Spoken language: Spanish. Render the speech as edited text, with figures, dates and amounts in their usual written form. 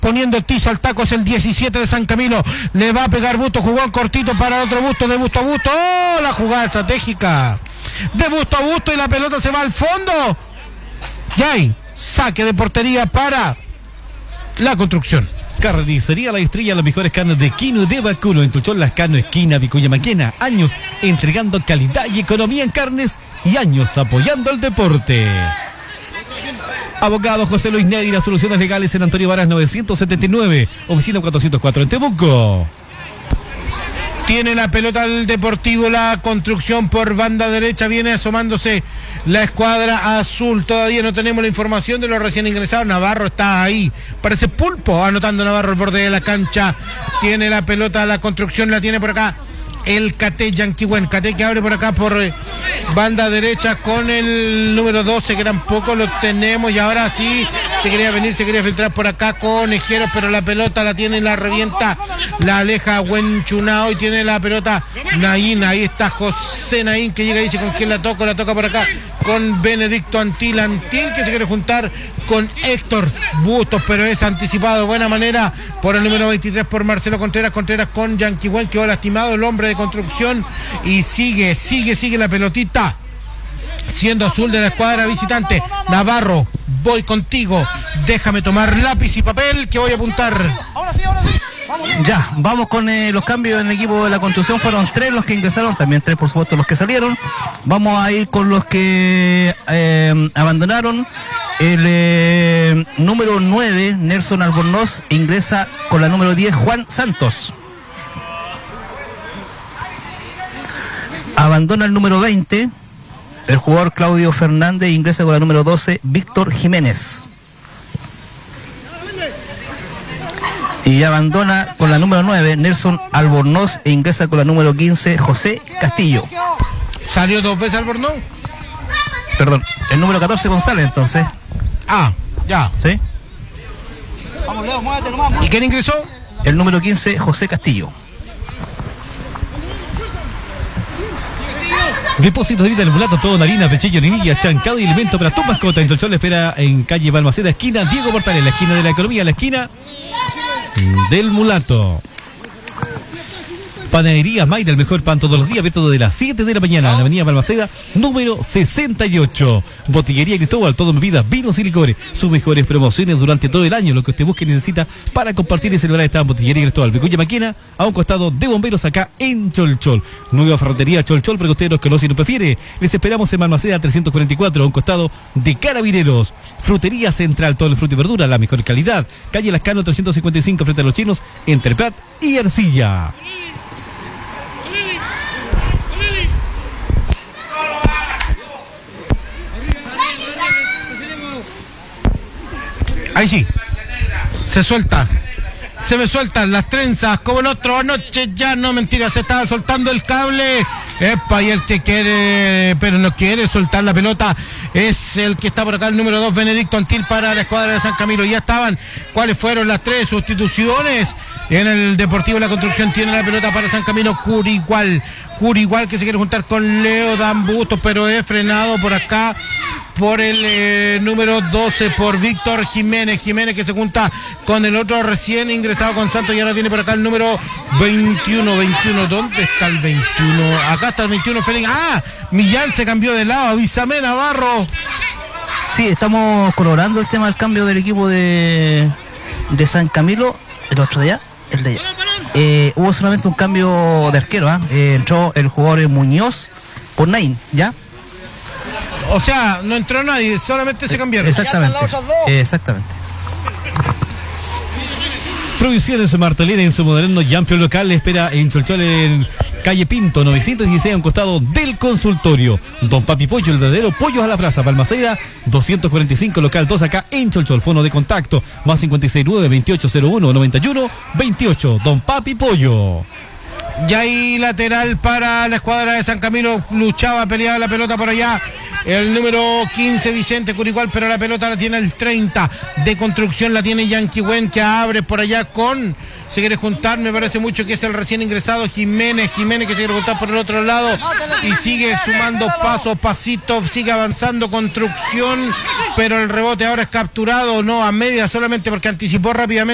poniendo el tizo al taco, es el 17 de San Camilo, le va a pegar Busto, jugó en cortito para otro Busto, de Busto a Busto, ¡oh! La jugada estratégica de Busto a Busto y la pelota se va al fondo, y hay saque de portería para la Construcción. Carnicería La Estrella, las mejores carnes de quino y de vacuno. En Tuchón, Las Carnes, esquina Vicuña Maquena. Años entregando calidad y economía en carnes y años apoyando el deporte. Abogado José Luis Neira, soluciones legales en Antonio Varas 979, oficina 404 en Temuco. Tiene la pelota el Deportivo La Construcción por banda derecha, viene asomándose la escuadra azul. Todavía no tenemos la información de los recién ingresados. Navarro está ahí, parece pulpo, anotando Navarro al borde de la cancha. Tiene la pelota La Construcción, la tiene por acá el Cate Yanquihuen, Cate que abre por acá por banda derecha con el número 12, que tampoco lo tenemos, y ahora sí se quería filtrar por acá con Ejeros, pero la pelota la tiene, la revienta, la aleja Huenchunao, y tiene la pelota Naín. Ahí está José Naín, que llega y dice con quién la toca por acá con Benedicto Antil, que se quiere juntar con Héctor Bustos, pero es anticipado de buena manera por el número 23 por Marcelo Contreras con Yanquihuen, quedó lastimado el hombre de Construcción, y sigue la pelotita siendo azul de la escuadra visitante. Navarro, voy contigo, déjame tomar lápiz y papel que voy a apuntar. Ahora sí. Ya, vamos con los cambios en el equipo de La Construcción. Fueron 3 los que ingresaron, también 3 por supuesto los que salieron. Vamos a ir con los que abandonaron. El número 9, Nelson Albornoz, ingresa con la número 10, Juan Santos. Abandona el número 20, el jugador Claudio Fernández, ingresa con la número 12, Víctor Jiménez. Y abandona con la número 9, Nelson Albornoz, e ingresa con la número 15, José Castillo. ¿Salió 2 veces Albornoz? Perdón, el número 14, González, entonces. Ah, ya. ¿Sí? ¿Y quién ingresó? El número 15, José Castillo. Depósitos de vida del Mulato, todo en harina, pechillo, ninilla, chancado y alimento para tu mascota. En Tolchón le espera en calle Balmaceda, esquina Diego Portales, la esquina de la economía, la esquina del Mulato. Panadería Mayra, el mejor pan todos los días, abierto desde las 7 de la mañana, en la avenida Balmaceda, número 68. Botillería Cristóbal, todo en bebidas, vinos y licores. Sus mejores promociones durante todo el año, lo que usted busque y necesita para compartir y celebrar esta Botillería Cristóbal. Vicuña Maquena, a un costado de Bomberos, acá en Cholchol. Nueva ferretería Cholchol, para que usted los conoce y no prefiere. Les esperamos en Balmaceda 344, a un costado de Carabineros. Frutería Central, todo el fruto y verdura, la mejor calidad. Calle Lascano 355, frente a los chinos, entre Prat y Arcilla. Ahí sí, se me sueltan las trenzas como el otro anoche, ya no, mentira, se estaba soltando el cable, epa, y el que quiere, pero no quiere soltar la pelota, es el que está por acá, el número 2, Benedicto Antil, para la escuadra de San Camilo. Ya estaban, ¿cuáles fueron las 3 sustituciones? En el Deportivo La Construcción tiene la pelota para San Camilo, Curigual, que se quiere juntar con Leo Dambuto, pero es frenado por acá por el número 12, por Víctor Jiménez, que se junta con el otro recién ingresado con Santos, y ahora viene por acá el número 21, ¿dónde está el 21? Acá está el 21, Félix. Millán se cambió de lado, avísame, Navarro. Sí, estamos colorando el tema del cambio del equipo de San Camilo, el otro día, el de allá. Hubo solamente un cambio de arquero, entró el jugador Muñoz por Nain, ¿ya? O sea, no entró nadie, solamente se cambiaron. Exactamente. Provisiones Martelena, en su moderno y amplio local, le espera en Cholchol, en calle Pinto 916, a un costado del consultorio. Don Papi Pollo, el verdadero pollo a la brasa. Balmaceda 245, local 2, acá en Cholchol. Fono de contacto más 569-2801-91-28. Don Papi Pollo. Y ahí lateral para la escuadra de San Camilo, peleaba la pelota por allá el número 15, Vicente Curigual, pero la pelota la tiene el 30 de Construcción, la tiene Yanquihuen, que abre por allá con, se quiere juntar, me parece mucho que es el recién ingresado Jiménez, que se quiere juntar por el otro lado, y sigue sumando pasito, sigue avanzando Construcción, pero el rebote ahora es capturado, no a media, solamente porque anticipó rápidamente